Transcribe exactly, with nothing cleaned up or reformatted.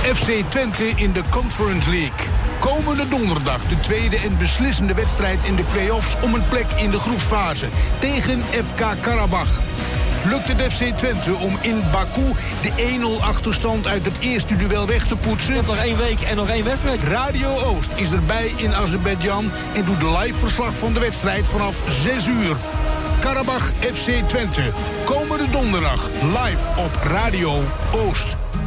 F C Twente in de Conference League. Komende donderdag de tweede en beslissende wedstrijd in de play-offs om een plek in de groepsfase tegen F K Karabach. Lukt het F C Twente om in Baku de één nul achterstand uit het eerste duel weg te poetsen? Je hebt nog één week en nog één wedstrijd. Radio Oost is erbij in Azerbeidzjan en doet de live verslag van de wedstrijd vanaf zes uur. Karabach F C Twente, komende donderdag live op Radio Oost.